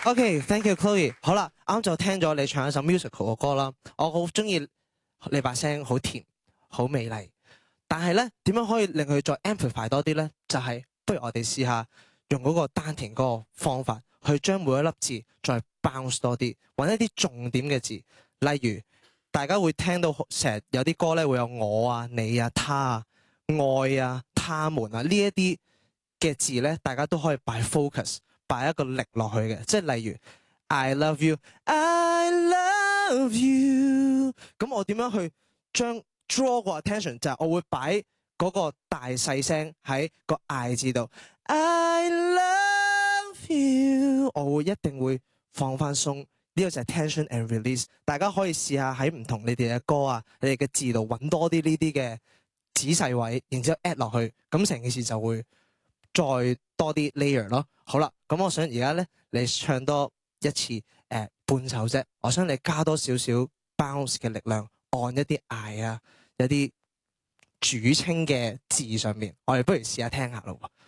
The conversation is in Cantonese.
OK，thank you，Chloe。好啦，啱就聽咗你唱一首 musical 嘅歌啦，我好中意你把聲好甜，好美麗。但係咧，點樣可以令佢再 amplify 多啲咧？就係、不如我哋試下用嗰個丹田嗰個方法，去將每一粒字再 bounce 多啲，揾一啲重點嘅字。例如，大家會聽到成日有啲歌咧會有我啊、你啊、他啊、愛啊、他們啊呢一啲嘅字咧，大家都可以擺 focus，擺一個力落去嘅。即係例如 I love you，I love you。咁我點樣去將 draw 個 attention 就係我會擺嗰個大細聲喺個 I 字度 ，I love you，我會一定會放翻鬆，呢個就係 tension and release。大家可以試下喺唔同你哋嘅歌啊，你哋嘅字度揾多啲呢啲嘅仔細位，然之後 add 落去，咁成件事就會再多啲 layer 咯。好啦，咁我想而家咧，你唱多一次伴奏啫，我想你加多少少 bounce 嘅力量，按一啲 I 啊，一啲主稱嘅字上面，我哋不如試下聽下咯。